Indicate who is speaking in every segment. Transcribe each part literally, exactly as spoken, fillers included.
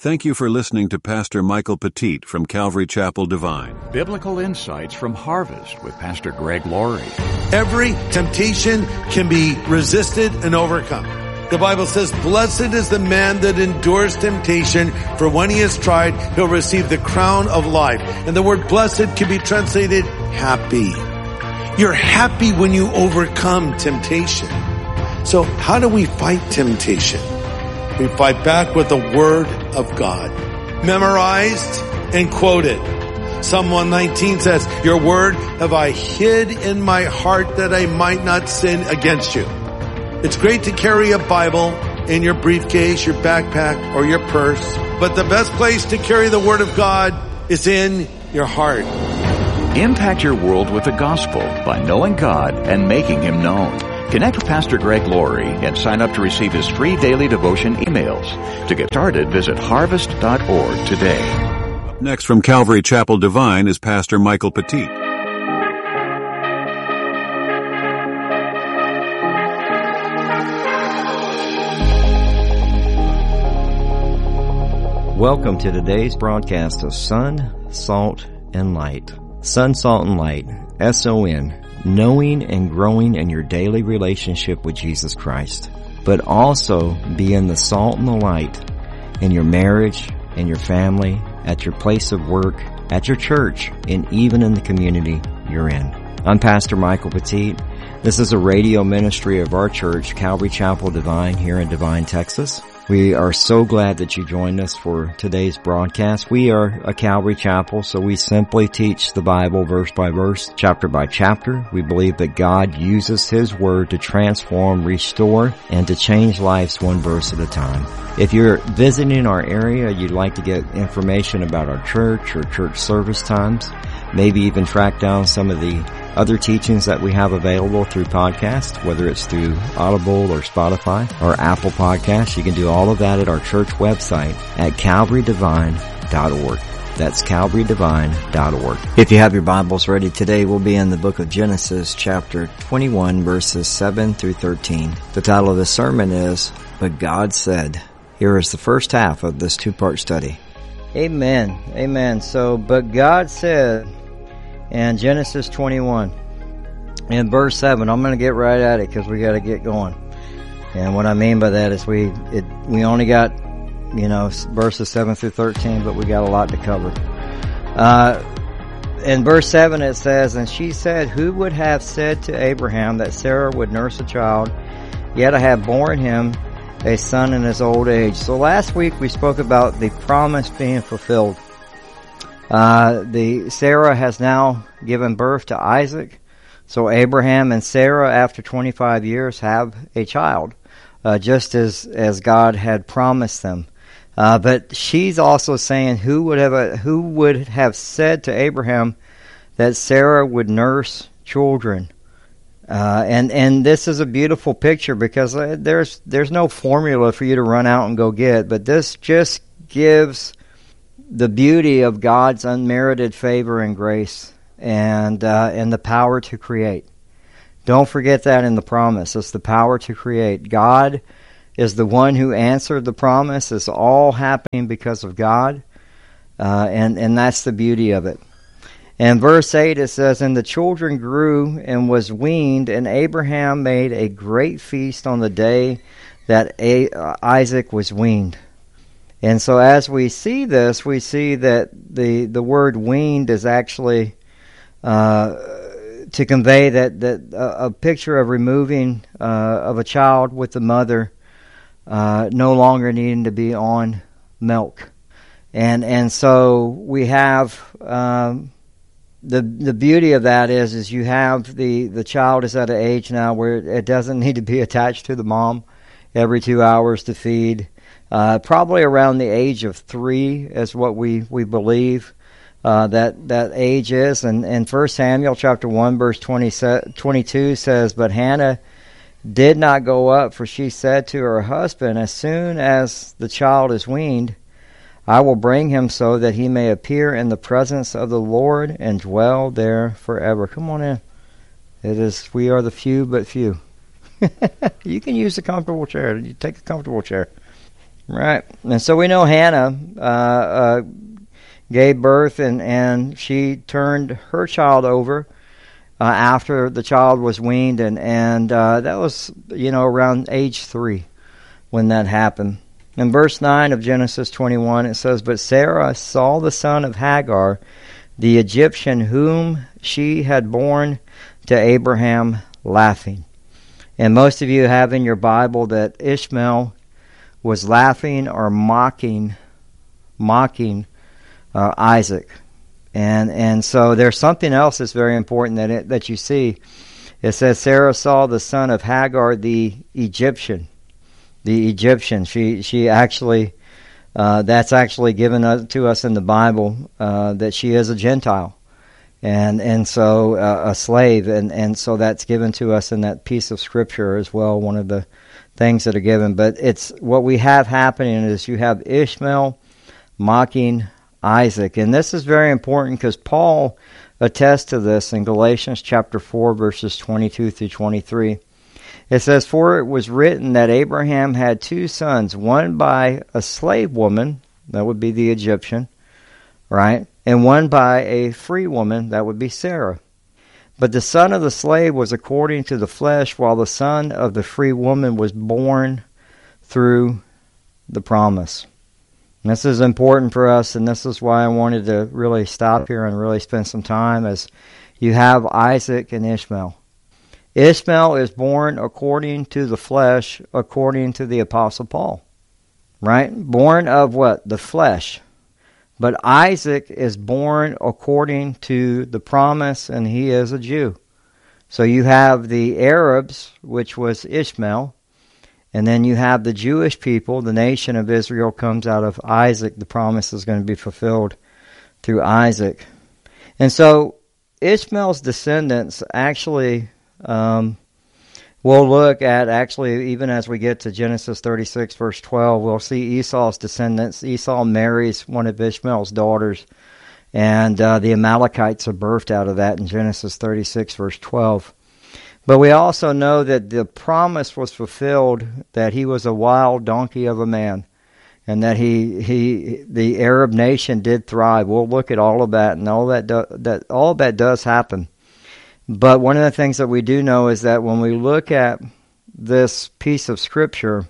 Speaker 1: Thank you for listening to Pastor Michael Petit from Calvary Chapel Divine.
Speaker 2: Biblical insights from Harvest with Pastor Greg Laurie.
Speaker 3: Every temptation can be resisted and overcome. The Bible says, blessed is the man that endures temptation, for when he is tried, he'll receive the crown of life. And the word blessed can be translated happy. You're happy when you overcome temptation. So how do we fight temptation? We fight back with the Word of God, memorized and quoted. Psalm one nineteen says, your word have I hid in my heart that I might not sin against you. It's great to carry a Bible in your briefcase, your backpack, or your purse. But the best place to carry the Word of God is in your heart.
Speaker 2: Impact your world with the gospel by knowing God and making Him known. Connect with Pastor Greg Laurie and sign up to receive his free daily devotion emails. To get started, visit harvest dot org today.
Speaker 1: Up next from Calvary Chapel Divine is Pastor Michael Petit.
Speaker 4: Welcome to today's broadcast of Sun, Salt, and Light. Sun, Salt, and Light, S O N. Knowing and growing in your daily relationship with Jesus Christ, but also being the salt and the light in your marriage, in your family, at your place of work, at your church, and even in the community you're in. I'm Pastor Michael Petit. This is a radio ministry of our church, Calvary Chapel Divine, here in Divine, Texas. We are so glad that you joined us for today's broadcast. We are a Calvary Chapel, so we simply teach the Bible verse by verse, chapter by chapter. We believe that God uses His Word to transform, restore, and to change lives one verse at a time. If you're visiting our area, you'd like to get information about our church or church service times, maybe even track down some of the other teachings that we have available through podcast, whether it's through Audible or Spotify or Apple Podcasts. You can do all of that at our church website at calvary divine dot org. That's calvary divine dot org. If you have your Bibles ready, today we'll be in the book of Genesis, chapter twenty-one, verses seven through thirteen. The title of the sermon is, But God Said. Here is the first half of this two-part study. Amen. Amen. So, but God said, and Genesis twenty-one, in verse seven, I'm going to get right at it because we got to get going. And what I mean by that is we it, we only got, you know, verses seven through thirteen, but we got a lot to cover. Uh, in verse seven it says, and she said, who would have said to Abraham that Sarah would nurse a child, yet I have borne him a son in his old age. So last week we spoke about the promise being fulfilled. Uh, the Sarah has now given birth to Isaac. So Abraham and Sarah, after twenty-five years, have a child, uh, just as, as God had promised them. Uh, but she's also saying, who would have, a, who would have said to Abraham that Sarah would nurse children? Uh, and, and this is a beautiful picture because there's, there's no formula for you to run out and go get, but this just gives the beauty of God's unmerited favor and grace and uh, and the power to create. Don't forget that in the promise. It's the power to create. God is the one who answered the promise. It's all happening because of God, uh, and, and that's the beauty of it. In verse eight it says, and the children grew and was weaned, and Abraham made a great feast on the day that a- uh, Isaac was weaned. And so as we see this, we see that the, the word weaned is actually uh, to convey that, that a, a picture of removing uh, of a child with the mother uh, no longer needing to be on milk. And and so we have um, the the beauty of that is is you have the, the child is at an age now where it doesn't need to be attached to the mom every two hours to feed. Uh, probably around the age of three is what we, we believe uh, that that age is. And, and First Samuel chapter one verse twenty, twenty-two says, but Hannah did not go up, for she said to her husband, as soon as the child is weaned, I will bring him so that he may appear in the presence of the Lord and dwell there forever. Come on in. It is, we are the few but few. You can use a comfortable chair. You take a comfortable chair. Right. And so we know Hannah uh, uh, gave birth, and, and she turned her child over uh, after the child was weaned, and, and uh, that was, you know, around age three when that happened. In verse nine of Genesis twenty-one, it says, "But Sarah saw the son of Hagar, the Egyptian, whom she had borne to Abraham, laughing." And most of you have in your Bible that Ishmael was laughing or mocking, mocking uh, Isaac. And and so there's something else that's very important that it, that you see. It says Sarah saw the son of Hagar, the Egyptian. The Egyptian. She she actually, uh, that's actually given to us in the Bible uh, that she is a Gentile, and and so uh, a slave, and, and so that's given to us in that piece of Scripture as well. One of the things that are given, but it's what we have happening is you have Ishmael mocking Isaac, and this is very important because Paul attests to this in Galatians chapter four, verses twenty-two through twenty-three. It says, "For it was written that Abraham had two sons, one by a slave woman," that would be the Egyptian, right, "and one by a free woman," that would be Sarah. "But the son of the slave was according to the flesh, while the son of the free woman was born through the promise." And this is important for us, and this is why I wanted to really stop here and really spend some time, as you have Isaac and Ishmael. Ishmael is born according to the flesh, according to the Apostle Paul, right? Born of what? The flesh. But Isaac is born according to the promise, and he is a Jew. So you have the Arabs, which was Ishmael, and then you have the Jewish people. The nation of Israel comes out of Isaac. The promise is going to be fulfilled through Isaac. And so Ishmael's descendants actually... Um, we'll look at, actually, even as we get to Genesis thirty-six, verse twelve, we'll see Esau's descendants. Esau marries one of Ishmael's daughters, and uh, the Amalekites are birthed out of that in Genesis thirty-six, verse twelve. But we also know that the promise was fulfilled that he was a wild donkey of a man, and that he he the Arab nation did thrive. We'll look at all of that, and all that do, that all of that does happen. But one of the things that we do know is that when we look at this piece of Scripture,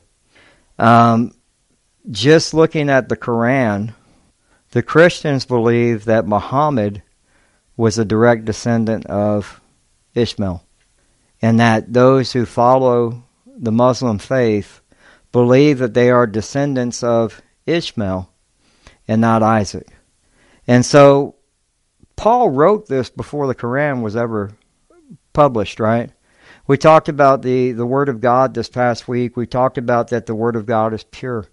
Speaker 4: um, just looking at the Quran, the Christians believe that Muhammad was a direct descendant of Ishmael, and that those who follow the Muslim faith believe that they are descendants of Ishmael and not Isaac. And so Paul wrote this before the Quran was ever published, right? We talked about the, the Word of God this past week. We talked about that the Word of God is pure.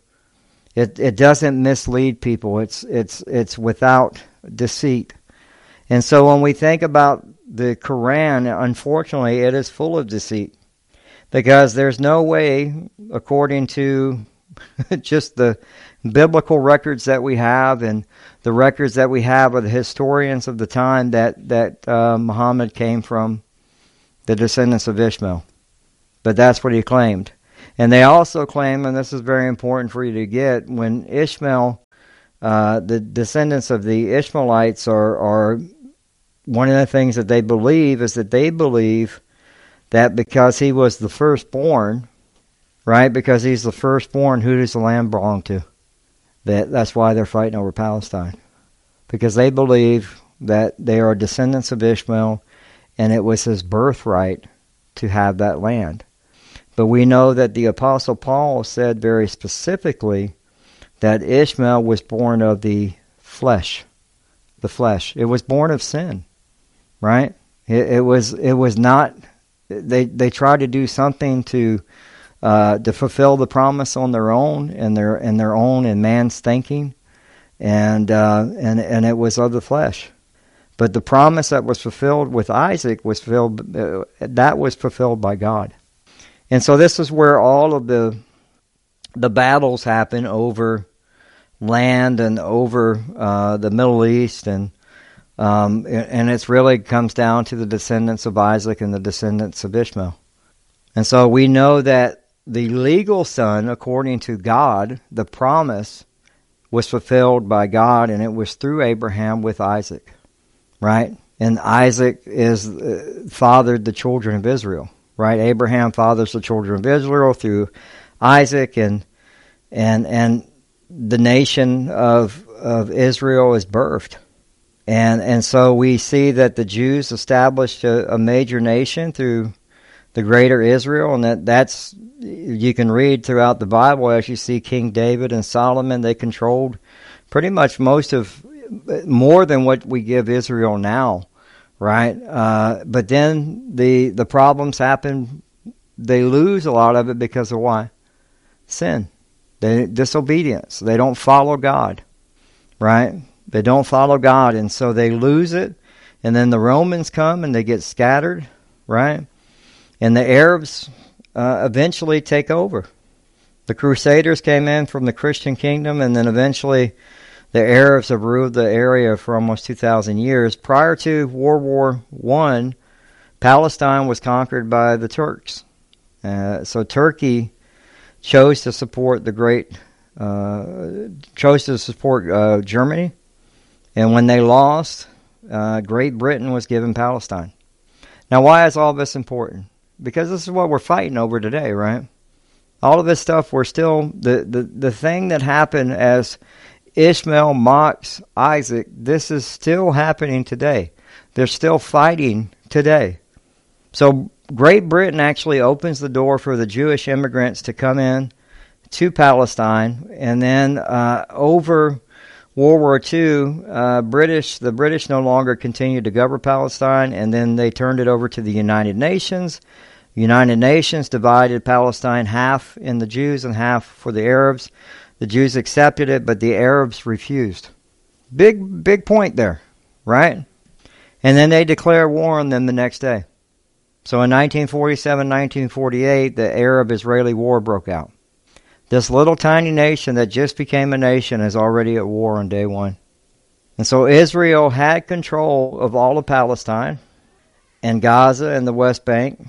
Speaker 4: It it doesn't mislead people. It's it's it's without deceit. And so when we think about the Quran, unfortunately, it is full of deceit, because there's no way, according to just the biblical records that we have and the records that we have of the historians of the time, that that uh, Muhammad came from the descendants of Ishmael. But that's what he claimed. And they also claim, and this is very important for you to get, when Ishmael, uh, the descendants of the Ishmaelites are, are, one of the things that they believe is that they believe that because he was the firstborn, right, because he's the firstborn, who does the land belong to? That That's why they're fighting over Palestine. Because they believe that they are descendants of Ishmael, and it was his birthright to have that land. But we know that the Apostle Paul said very specifically that Ishmael was born of the flesh. The flesh. It was born of sin, right? It, it was it was not, they they tried to do something to uh, to fulfill the promise on their own, and their and their own and man's thinking, and uh, and and it was of the flesh. But the promise that was fulfilled with Isaac was fulfilled, uh, that was fulfilled by God. And so this is where all of the the battles happen over land and over uh, the Middle East, and um, and it really comes down to the descendants of Isaac and the descendants of Ishmael. And so we know that the legal son, according to God, the promise was fulfilled by God, and it was through Abraham with Isaac, right? And Isaac is uh, fathered the children of Israel, right? Abraham fathers the children of Israel through Isaac, and and and the nation of of Israel is birthed. And and so we see that the Jews established a, a major nation through the greater Israel, and that that's, you can read throughout the Bible as you see King David and Solomon, they controlled pretty much most of, more than what we give Israel now, right? Uh, but then the the problems happen, they lose a lot of it because of why? Sin. They, disobedience. They don't follow God, right? They don't follow God, and so they lose it, and then the Romans come and they get scattered, right? And the Arabs uh, eventually take over. The Crusaders came in from the Christian kingdom, and then eventually the Arabs have ruled the area for almost two thousand years. Prior to World War One, Palestine was conquered by the Turks. Uh, so Turkey chose to support the great, uh, chose to support uh, Germany, and when they lost, uh, Great Britain was given Palestine. Now, why is all this important? Because this is what we're fighting over today, right? All of this stuff, we're still, the, the, the thing that happened as Ishmael mocks Isaac, this is still happening today. They're still fighting today. So Great Britain actually opens the door for the Jewish immigrants to come in to Palestine, and then uh, over World War Two, uh, British the British no longer continued to govern Palestine, and then they turned it over to the United Nations. United Nations divided Palestine half in the Jews and half for the Arabs. The Jews accepted it, but the Arabs refused. Big, big point there, right? And then they declare war on them the next day. So in nineteen forty-seven, nineteen forty-eight, the Arab-Israeli War broke out. This little tiny nation that just became a nation is already at war on day one. And so Israel had control of all of Palestine and Gaza and the West Bank.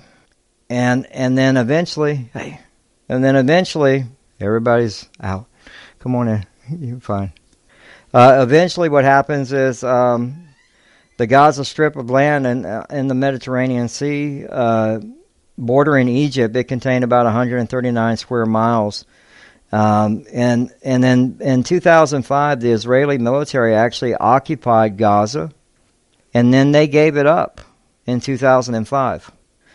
Speaker 4: And and then eventually, hey, and then eventually, everybody's out. Come on in. You're fine. Uh, eventually what happens is um, the Gaza Strip of land in, uh, in the Mediterranean Sea, uh, bordering Egypt, it contained about one hundred thirty-nine square miles. Um, and and then in two thousand five, the Israeli military actually occupied Gaza, and then they gave it up in two thousand five.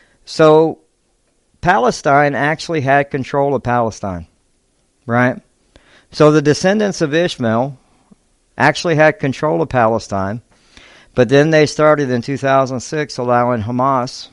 Speaker 4: So Palestine actually had control of Palestine, right? So the descendants of Ishmael actually had control of Palestine, but then they started in two thousand six allowing Hamas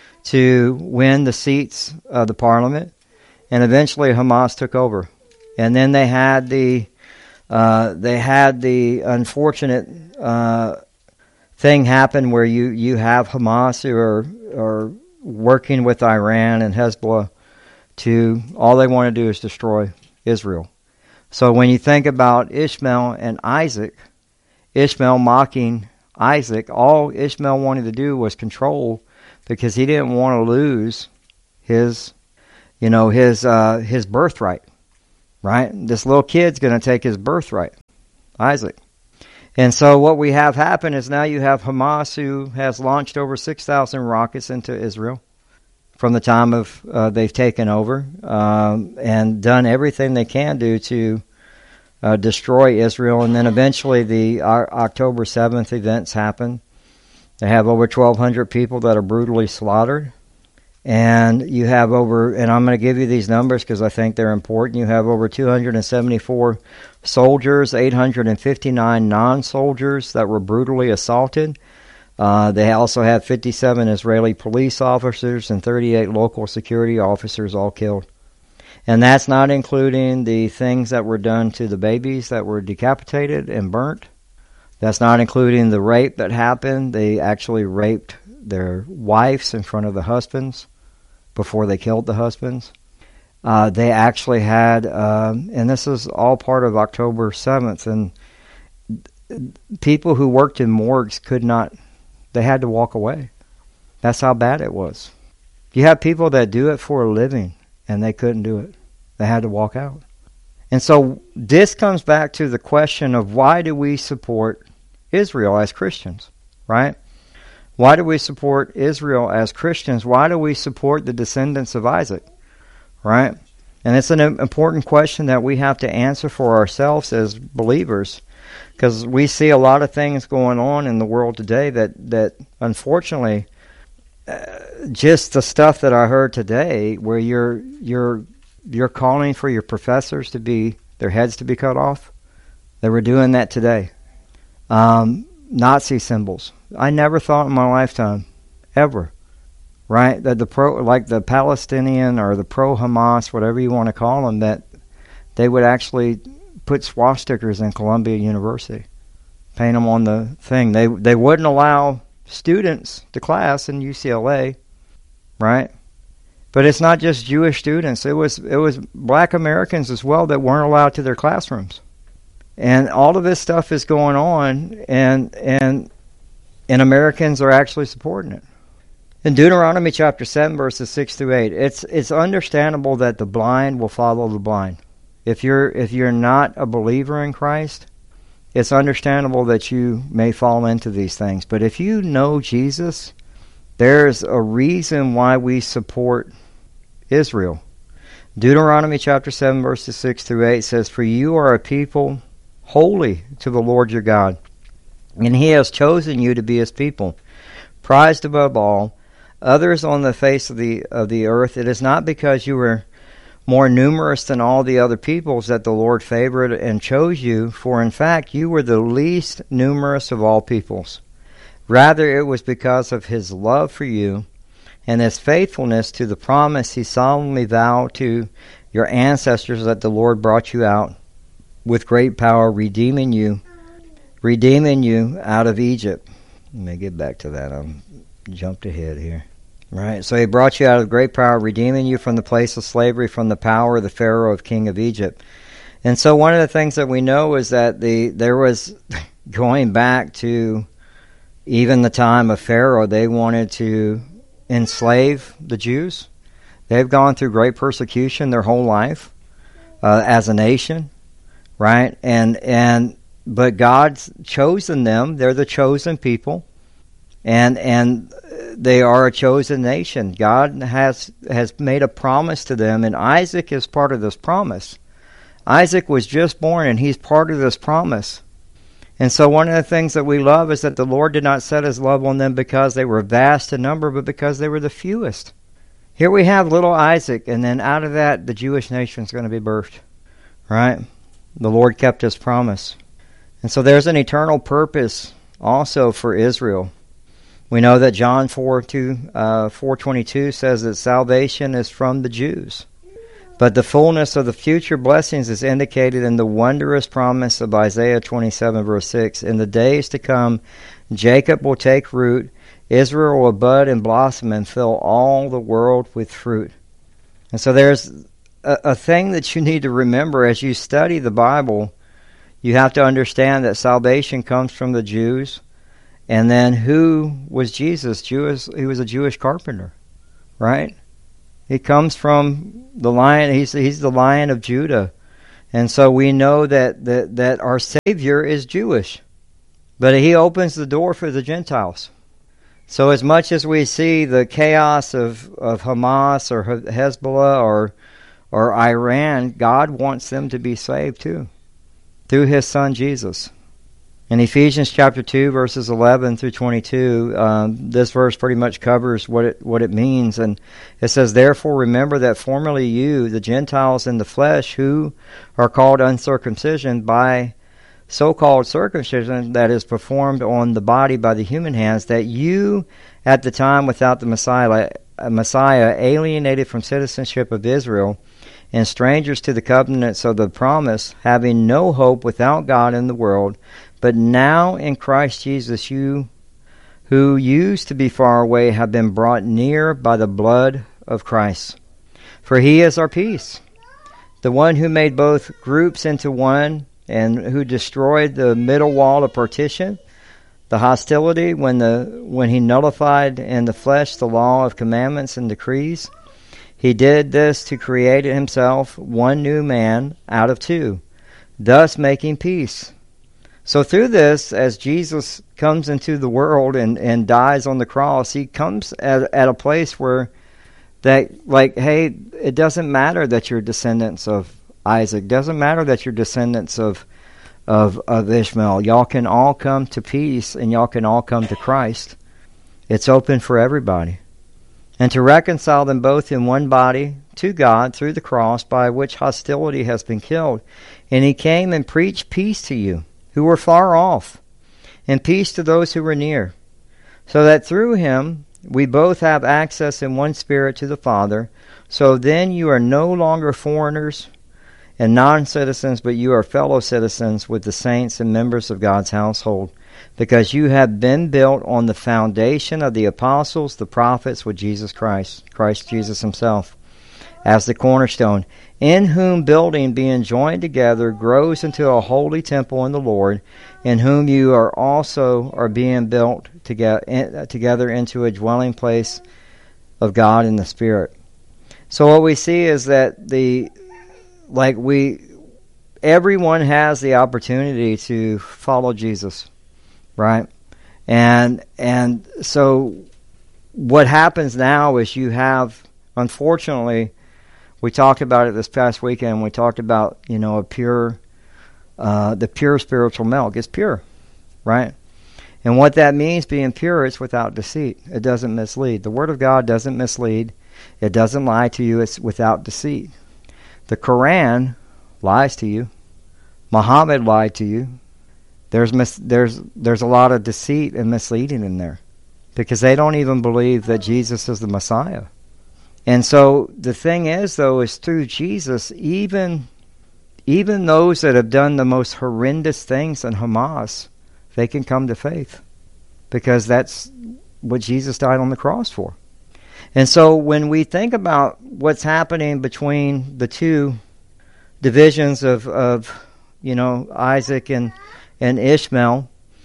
Speaker 4: to win the seats of the parliament, and eventually Hamas took over. And then they had the uh, they had the unfortunate uh, thing happen where you, you have Hamas who are are working with Iran and Hezbollah to, all they want to do is destroy Israel. So when you think about Ishmael and Isaac, Ishmael mocking Isaac, all Ishmael wanted to do was control, because he didn't want to lose his, you know, his uh, his birthright, right? This little kid's going to take his birthright, Isaac. And so what we have happen is now you have Hamas, who has launched over six thousand rockets into Israel from the time of uh, they've taken over, um, and done everything they can do to uh, destroy Israel. And then eventually the uh, October seventh events happen. They have over twelve hundred people that are brutally slaughtered. And you have over, and I'm going to give you these numbers because I think they're important. You have over two hundred seventy-four soldiers, eight hundred fifty-nine non-soldiers that were brutally assaulted. Uh, they also have fifty-seven Israeli police officers and thirty-eight local security officers all killed. And that's not including the things that were done to the babies that were decapitated and burnt. That's not including the rape that happened. They actually raped their wives in front of the husbands before they killed the husbands. Uh, they actually had, um, and this is all part of October seventh, and people who worked in morgues could not, they had to walk away. That's how bad it was. You have people that do it for a living, and they couldn't do it. They had to walk out. And so this comes back to the question of why do we support Israel as Christians, right? Why do we support Israel as Christians? Why do we support the descendants of Isaac, right? And it's an important question that we have to answer for ourselves as believers, because we see a lot of things going on in the world today that, that unfortunately, uh, just the stuff that I heard today, where you're you're you're calling for your professors to be their heads to be cut off. They were doing that today. Um, Nazi symbols. I never thought in my lifetime, ever, right, that the pro, like the Palestinian or the pro-Hamas, whatever you want to call them, that they would actually put swastikas in Columbia University, paint them on the thing. They they wouldn't allow students to class in U C L A, right? But it's not just Jewish students. It was it was black Americans as well that weren't allowed to their classrooms. And all of this stuff is going on, and and and Americans are actually supporting it. In Deuteronomy chapter seven, verses six through eight, it's it's understandable that the blind will follow the blind. If you're if you're not a believer in Christ, it's understandable that you may fall into these things. But if you know Jesus, there's a reason why we support Israel. Deuteronomy chapter seven, verses six through eight says, "For you are a people holy to the Lord your God, and he has chosen you to be his people, prized above all others on the face of the of the earth. It is not because you were more numerous than all the other peoples that the Lord favored and chose you, for in fact you were the least numerous of all peoples. Rather it was because of his love for you and his faithfulness to the promise he solemnly vowed to your ancestors that the Lord brought you out with great power, redeeming you, redeeming you out of Egypt." Let me get back to that. I jumped ahead here. Right, so he brought you out of great power, redeeming you from the place of slavery, from the power of the Pharaoh of king of Egypt. And so one of the things that we know is that the there was, going back to even the time of Pharaoh, they wanted to enslave the Jews. They've gone through great persecution their whole life uh, as a nation, right? And and but God's chosen them. They're the chosen people. And and they are a chosen nation. God has has made a promise to them, and Isaac is part of this promise. Isaac was just born, and he's part of this promise. And so one of the things that we love is that the Lord did not set his love on them because they were vast in number, but because they were the fewest. Here we have little Isaac, and then out of that, the Jewish nation is going to be birthed. Right? The Lord kept his promise. And so there's an eternal purpose also for Israel. We know that John four twenty-two says that salvation is from the Jews. But the fullness of the future blessings is indicated in the wondrous promise of Isaiah twenty-seven, verse six. "In the days to come, Jacob will take root, Israel will bud and blossom and fill all the world with fruit." And so there's a, a thing that you need to remember as you study the Bible. You have to understand that salvation comes from the Jews. And then who was Jesus? Jewish, he was a Jewish carpenter, right? He comes from the lion. He's he's the Lion of Judah, and so we know that that that our Savior is Jewish, but he opens the door for the Gentiles. So as much as we see the chaos of of Hamas or Hezbollah or or Iran, God wants them to be saved too, through his Son Jesus. In Ephesians chapter two, verses eleven through twenty-two, um, this verse pretty much covers what it what it means. And it says, "Therefore remember that formerly you, the Gentiles in the flesh, who are called uncircumcision by so-called circumcision that is performed on the body by the human hands, that you at the time without the Messiah, Messiah alienated from citizenship of Israel, and strangers to the covenants of the promise, having no hope without God in the world. But now in Christ Jesus, you who used to be far away have been brought near by the blood of Christ. For he is our peace, the one who made both groups into one, and who destroyed the middle wall of partition, the hostility, when the when he nullified in the flesh the law of commandments and decrees. He did this to create himself one new man out of two, thus making peace. So through this, as Jesus comes into the world and, and dies on the cross, he comes at, at a place where that, like, hey, it doesn't matter that you're descendants of Isaac. It doesn't matter that you're descendants of, of, of Ishmael. Y'all can all come to peace, and y'all can all come to Christ. It's open for everybody. And to reconcile them both in one body to God through the cross, by which hostility has been killed. And he came and preached peace to you who were far off, and peace to those who were near, so that through him we both have access in one Spirit to the Father. So then you are no longer foreigners and non-citizens, but you are fellow citizens with the saints and members of God's household, because you have been built on the foundation of the apostles, the prophets, with Jesus Christ, Christ Jesus himself, as the cornerstone, in whom building, being joined together, grows into a holy temple in the Lord, in whom you are also are being built together, together into a dwelling place of God in the Spirit. So what we see is that the, like we, everyone has the opportunity to follow Jesus, right? And and so what happens now is you have, unfortunately, we talked about it this past weekend. We talked about, you know, a pure, uh, the pure spiritual milk is pure, right? And what that means, being pure, it's without deceit. It doesn't mislead. The Word of God doesn't mislead. It doesn't lie to you. It's without deceit. The Quran lies to you. Muhammad lied to you. There's mis- there's there's a lot of deceit and misleading in there, because they don't even believe that Jesus is the Messiah. And so the thing is, though, is through Jesus, even even those that have done the most horrendous things in Hamas, they can come to faith, because that's what Jesus died on the cross for. And so when we think about what's happening between the two divisions of, of you know, Isaac and, and Ishmael,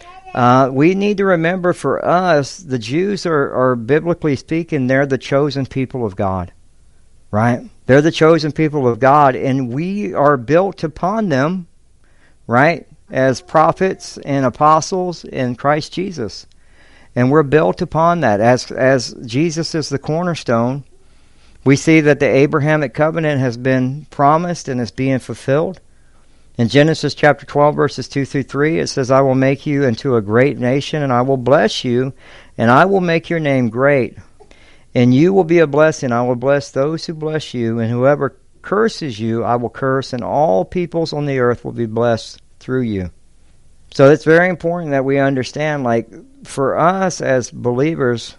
Speaker 4: Uh, we need to remember, for us, the Jews are, are, biblically speaking, they're the chosen people of God, right? They're the chosen people of God, and we are built upon them, right, as prophets and apostles in Christ Jesus. And we're built upon that. As, as Jesus is the cornerstone, we see that the Abrahamic covenant has been promised and is being fulfilled. In Genesis chapter twelve, verses two through three, it says, I will make you into a great nation, and I will bless you, and I will make your name great. And you will be a blessing. I will bless those who bless you, and whoever curses you, I will curse, and all peoples on the earth will be blessed through you. So it's very important that we understand, like, for us as believers,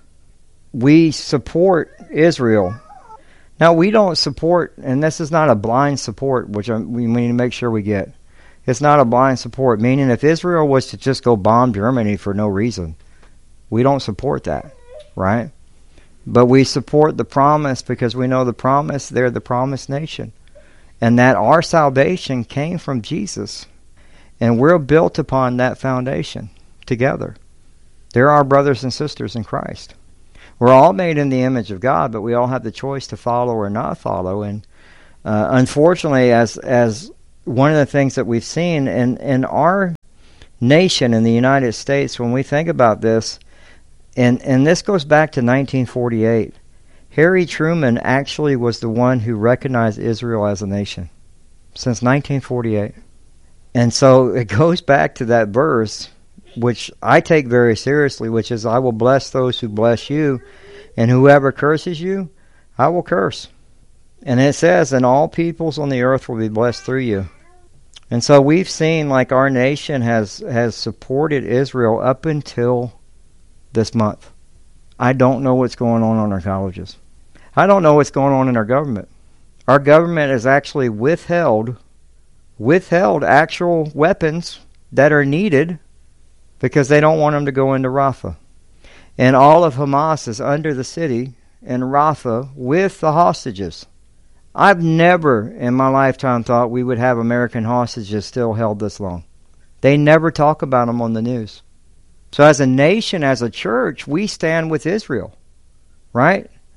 Speaker 4: we support Israel. Now, we don't support, and this is not a blind support, which we need to make sure we get. It's not a blind support, meaning if Israel was to just go bomb Germany for no reason, we don't support that, right? But we support the promise because we know the promise, they're the promised nation, and that our salvation came from Jesus, and we're built upon that foundation together. They're our brothers and sisters in Christ. We're all made in the image of God, but we all have the choice to follow or not follow. And uh, unfortunately, as as one of the things that we've seen in, in our nation, in the United States, when we think about this, and, and this goes back to nineteen forty-eight, Harry Truman actually was the one who recognized Israel as a nation since nineteen forty-eight. And so it goes back to that verse, which I take very seriously, which is, I will bless those who bless you, and whoever curses you, I will curse. And it says, and all peoples on the earth will be blessed through you. And so we've seen, like, our nation has, has supported Israel up until this month. I don't know what's going on in our colleges. I don't know what's going on in our government. Our government has actually withheld, withheld actual weapons that are needed because they don't want them to go into Rafah. And all of Hamas is under the city in Rafah with the hostages. I've never in my lifetime thought we would have American hostages still held this long. They never talk about them on the news. So as a nation, as a church, we stand with Israel, right?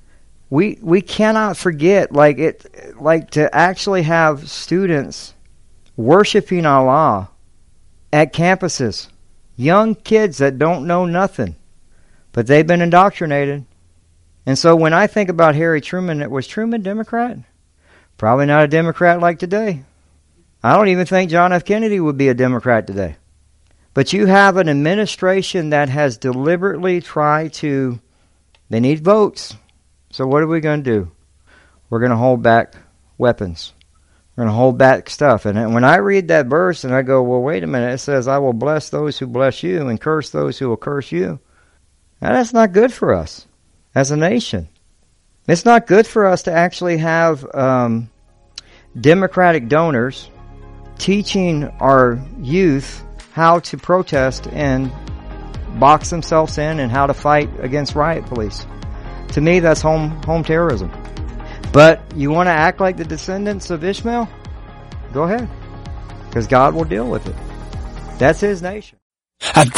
Speaker 4: We we cannot forget, like it, like to actually have students worshiping Allah at campuses, young kids that don't know nothing, but they've been indoctrinated. And so when I think about Harry Truman, was Truman Democrat? Probably not a Democrat like today. I don't even think John F. Kennedy would be a Democrat today. But you have an administration that has deliberately tried to, they need votes. So what are we going to do? We're going to hold back weapons. We're going to hold back stuff. And when I read that verse and I go, well, wait a minute, it says, I will bless those who bless you and curse those who will curse you. Now, that's not good for us as a nation. It's not good for us to actually have um, Democratic donors teaching our youth how to protest and box themselves in and how to fight against riot police. To me, that's home home terrorism. But you want to act like the descendants of Ishmael? Go ahead. Because God will deal with it. That's His nation.
Speaker 5: At